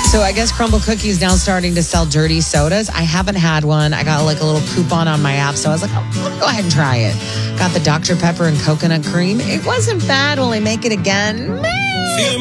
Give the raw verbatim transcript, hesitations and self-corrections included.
So I guess Crumble Cookies now starting to sell dirty sodas. I haven't had one. I got like a little coupon on my app, so I was like, oh, I'll go ahead and try it. Got the Doctor Pepper and coconut cream. It wasn't bad. Will I make it again?